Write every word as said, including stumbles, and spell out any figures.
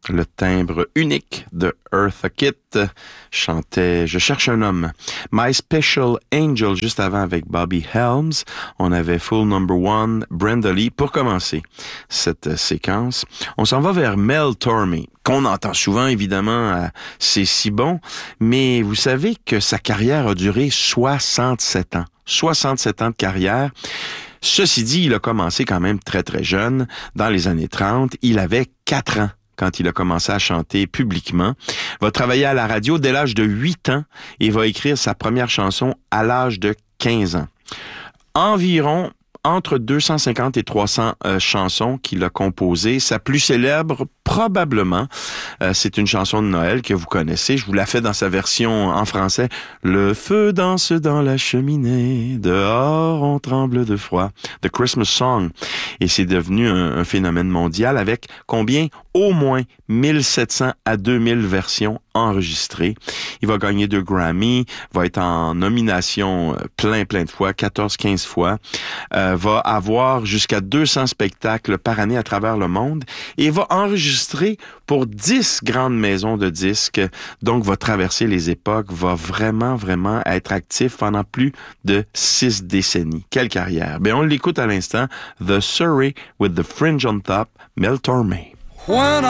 le timbre unique de Eartha Kitt, chantait « Je cherche un homme ». My Special Angel, juste avant avec Bobby Helms. On avait Full Number One, Brenda Lee. Pour commencer cette séquence, on s'en va vers Mel Tormé, qu'on entend souvent, évidemment, à C'est si bon, mais vous savez que sa carrière a duré soixante-sept ans. soixante-sept ans de carrière. Ceci dit, il a commencé quand même très, très jeune. Dans les années trente, il avait quatre ans quand il a commencé à chanter publiquement. Il va travailler à la radio dès l'âge de huit ans et va écrire sa première chanson à l'âge de quinze ans. Environ entre deux cent cinquante et trois cents euh, chansons qu'il a composées. Sa plus célèbre, probablement, euh, c'est une chanson de Noël que vous connaissez. Je vous la fais dans sa version en français. Le feu danse dans la cheminée, dehors on tremble de froid. The Christmas Song. Et c'est devenu un, un phénomène mondial avec combien? Au moins mille sept cents à deux mille versions enregistrées. Il va gagner deux Grammy, va être en nomination plein, plein de fois, quatorze, quinze fois. Euh, va avoir jusqu'à deux cents spectacles par année à travers le monde et va enregistrer pour dix grandes maisons de disques. Donc, va traverser les époques, va vraiment, vraiment être actif pendant plus de six décennies. Quelle carrière! Ben, on l'écoute à l'instant. The Surrey with the Fringe on Top, Mel Tormé. When